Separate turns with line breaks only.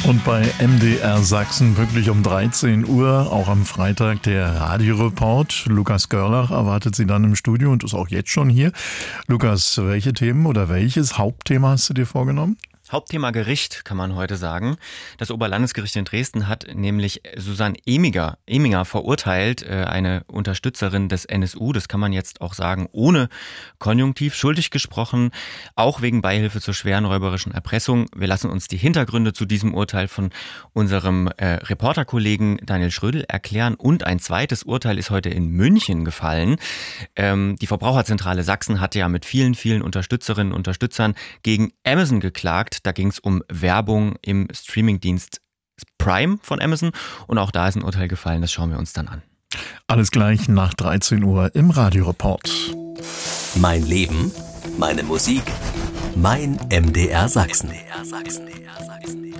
Und bei MDR Sachsen pünktlich um 13 Uhr, auch am Freitag, der Radioreport. Lukas Görlach erwartet Sie dann im Studio und ist auch jetzt schon hier. Lukas, welche Themen oder welches Hauptthema hast du dir vorgenommen?
Hauptthema Gericht, kann man heute sagen. Das Oberlandesgericht in Dresden hat nämlich Susanne Eminger verurteilt, eine Unterstützerin des NSU, das kann man jetzt auch sagen, ohne Konjunktiv, schuldig gesprochen, auch wegen Beihilfe zur schweren räuberischen Erpressung. Wir lassen uns die Hintergründe zu diesem Urteil von unserem Reporterkollegen Daniel Schrödel erklären. Und ein zweites Urteil ist heute in München gefallen. Die Verbraucherzentrale Sachsen hat ja mit vielen, vielen Unterstützerinnen und Unterstützern gegen Amazon geklagt. Da ging es um Werbung im Streamingdienst Prime von Amazon und auch da ist ein Urteil gefallen, das schauen wir uns dann an.
Alles gleich nach 13 Uhr im Radioreport.
Mein Leben, meine Musik, mein MDR Sachsen.